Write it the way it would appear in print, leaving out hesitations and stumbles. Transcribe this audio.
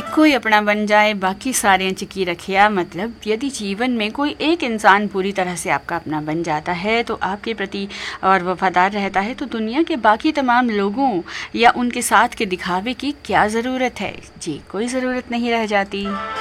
कोई अपना बन जाए बाकी सारे चिकी रखिया। मतलब यदि जीवन में कोई एक इंसान पूरी तरह से आपका अपना बन जाता है तो आपके प्रति और वफादार रहता है, तो दुनिया के बाकी तमाम लोगों या उनके साथ के दिखावे की क्या ज़रूरत है। जी, कोई ज़रूरत नहीं रह जाती।